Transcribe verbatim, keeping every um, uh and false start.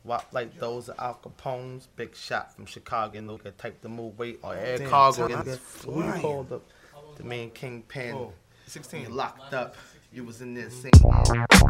Wop like those of Al Capone's. Big shot from Chicago. And look at type to move weight or air Damn, cargo. time Who is you flying. called the, the main kingpin? Oh, You sixteen. locked up. You was in there singing.